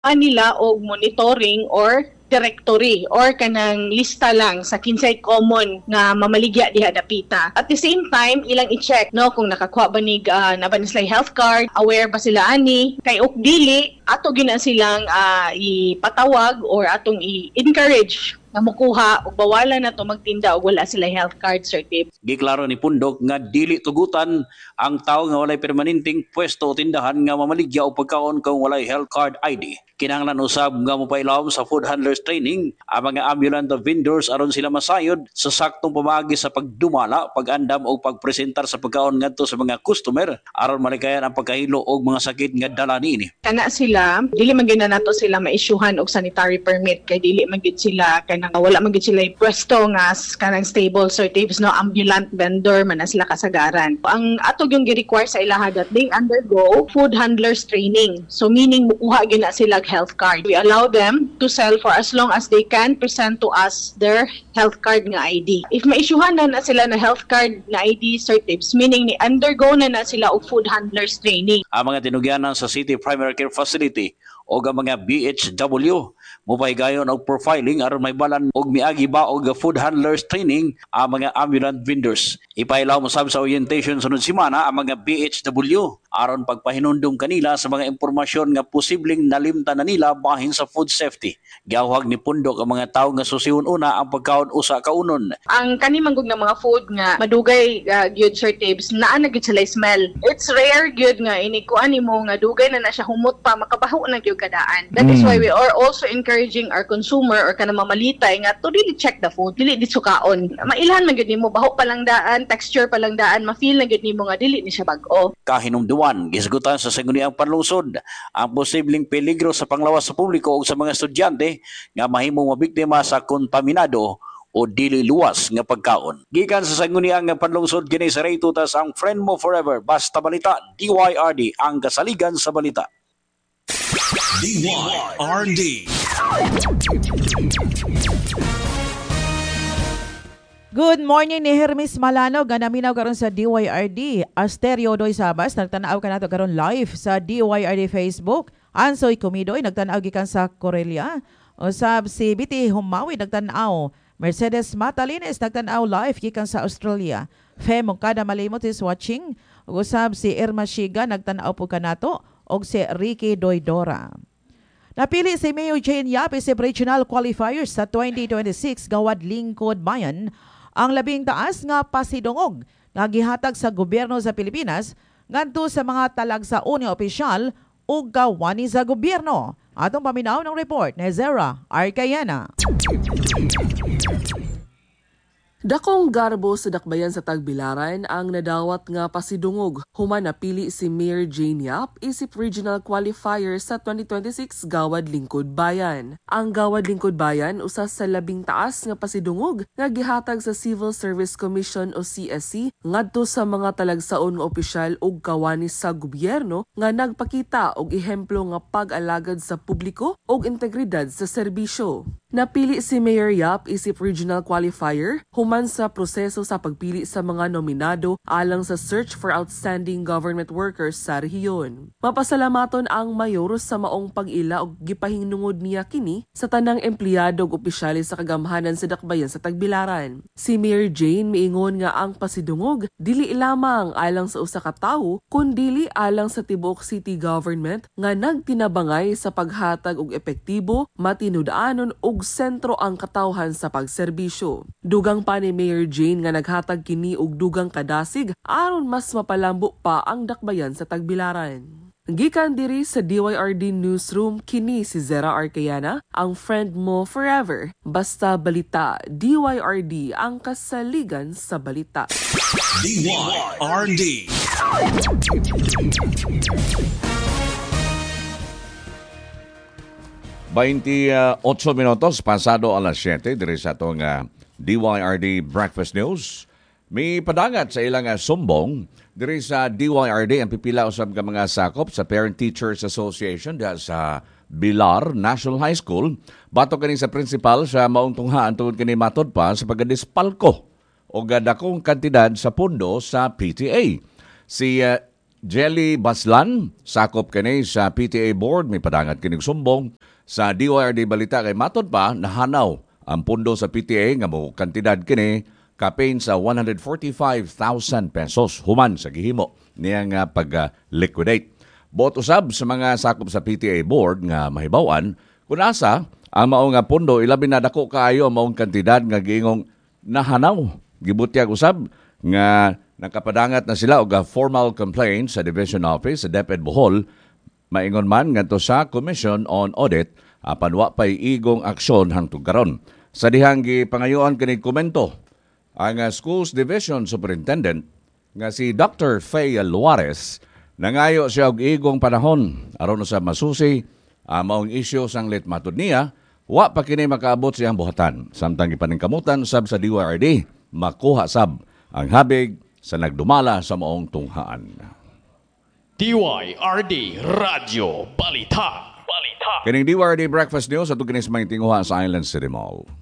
nila og monitoring or directory or kanang lista lang sa kinsay common nga mamaligya diha dapita. At the same time, ilang i-check no kung nakakuha ba ni na ba ni sila health card, aware ba sila ani kay ug dili ato gina silang ipatawag or atong i-encourage nga mokuha ug bawalan na to magtinda og wala sila health card certificate. Giklaro ni Pundok nga dili tugutan ang tao nga walay permanenteng pwesto o tindahan nga mamaligya o pagkaon kung walay health card ID. Kinahanglan usab nga mopailawom sa food handlers training ang mga ambulant vendors aron sila masayod sa saktong pamaagi sa pagdumala, pag-andam o pagpresentar sa pagkaon ngadto sa mga customer aron malikayan ang pagkahilo og mga sakit nga dala niini. Kana sila dili man gyud nato sila ma-issuehan og sanitary permit kay dili man gyud sila kanang wala man gyud sila pwesto nga kanang stable certificates no ambulant vendor man na sila kasagaran. Ang ato yung gi-require sa ilaha that they undergo food handlers training. So meaning mukuha gyud na sila health card. We allow them to sell for as long as they can present to us their health card nga ID. If ma-issuehan na sila na health card na ID certificates, meaning ni undergo na sila og food handlers training. Ang mga tinugyanan sa City Primary Care Facility o ang mga BHW mopahigayon og profiling aron may balan og miagi ba og food handlers training ang mga ambulant vendors. Ipailaw mo sab sa orientation sunod semana ang mga BHW aron pagpahinumdum kanila sa mga impormasyon nga posibleng nalimtan na nila bahin sa food safety. Giawhag ni Pundok ang mga tawo nga susihon una ang pagkaon usa kaunon. Ang kanimangog ng mga food nga madugay gyud sir tips naa na gyud sila smell. It's rare gyud nga inikuan nimo nga dugay na siya humot pa makabaho na gyud kadaan. That is why we are also encouraging our consumer or kanang mamalitay nga to really check the food, dili di sukaon. Mailhan man gyud nimo baho pa lang daan, texture pa lang daan, ma-feel na gyud nimo nga dili ni siya bag-o. Kahinumduan gisgutan sa sangguniang panlungsod ang posibleng peligro sa panglawas sa publiko ug sa mga estudyante nga mahimong mabiktima sa kontaminado o dili luwas nga pagkaon. Gikan sa sangguniang panlungsod kini sa Ray Tutas ang Friend Mo Forever Basta Balita DYRD ang kasaligan sa balita. DYRD. Good morning ni Hermes Malano, ganaminaw karon sa DYRD. Asterio Doy Sabas, nagtanaw ka nato karon live sa DYRD Facebook. Ansoy Kumidoy, nagtanaw gikan sa Corelia. Usab si Biti Humawi, nagtanaw. Mercedes Matalines, nagtanaw live gikan sa Australia. Femong kada malimot is watching. Usab si Irma Shiga, nagtanaw po ka nato. Og si Ricky Doydora. Napili si Mayor Jane Yap isip regional qualifiers sa 2026 Gawad Lingkod Bayan ang labing taas nga pasidungog nga gihatag sa gobyerno sa Pilipinas ngadto sa mga talagsaon nga opisyal ug kawani sa gobyerno. Atong paminaw ng report ni Zera Arcayana. Dakong garbo sa dakbayan sa Tagbilaran ang nadawat nga pasidungog. Human napili si Mayor Jane Yap isip regional qualifier sa 2026 Gawad Lingkod Bayan. Ang Gawad Lingkod Bayan usa sa labing taas nga pasidungog nga gihatag sa Civil Service Commission o CSC ngadto sa mga talagsaon nga opisyal ug kawani sa gobyerno nga nagpakita og ehemplo nga pag-alagad sa publiko ug integridad sa serbisyo. Napili si Mayor Yap isip regional qualifier human sa proseso sa pagpili sa mga nominado alang sa Search for Outstanding Government Workers sa rehiyon. Mapasalamaton ang mayor sa maong pag-ila og gipahinungod niya kini sa tanang empleyado ug opisyales sa kagamhanan sa dakbayan sa Tagbilaran. Si Mayor Jane miingon nga ang pasidungog dili lamang alang sa usa ka tawo kundi alang sa tibuok city government nga nagtinabangay sa paghatag og epektibo, matinud-anon ug sentro ang katawhan sa pagserbisyo. Dugang pa ni Mayor Jane nga naghatag kini og dugang kadasig aron mas mapalambo pa ang dakbayan sa Tagbilaran. Gikan diri sa DYRD Newsroom, kini si Zera Arcayana, ang friend mo forever. Basta balita, DYRD ang kasaligan sa balita. DYRD. 28 minutos pasado alas 7 diri sa atong DYRD Breakfast News. May padagat sa ilang sumbong diri sa DYRD ang pipila usab ka mga sakop sa Parent Teachers Association dahil sa Bilar National High School. Bato kani sa principal sa maong tunghaan tungod kini matod pa sa pagadispalko o dakong kantidad sa pondo sa PTA. Si Jelly Baslan, sakop kini sa PTA board, may padangat kinig sumbong sa DYRD balita kay matod pa nahanaw ang pundo sa PTA nga mo kantidad kini kapain sa 145,000 pesos human sa gihimo niya nga pag-liquidate. Buot usab sa mga sakop sa PTA board nga mahibawan kung asa ang mao nga pundo ilabi na dako kaayo ang maong kantidad nga giingong nahanaw. Gibutyag usab nga nakapadangat na sila og formal complaint sa Division Office sa DepEd Bohol. Maingon man ngadto sa Commission on Audit apan wa pay igong aksyon hangtod karon. Sa dihang gipangayoan kini komento ang Schools Division Superintendent nga si Dr. Faye Luares nangayo siya og igong panahon aron sa masusi ang maong isyu sang lit matud niya wa pa kini makaabot siyang buhatan. Samtang ipaningkamutan sab sa DYRD makuha sab ang habig sa nagdumala sa maong tunghaan. DYRD Radio Balita. Kining DYRD Breakfast News at kinis mga tinguha sa Island City Mall.